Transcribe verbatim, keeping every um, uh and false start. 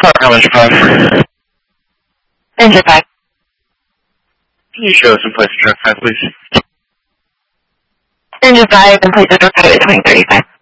Fire Engine five. Engine five. Can you show us in place of truck five, please? Engine five in place of truck five at twenty thirty-five.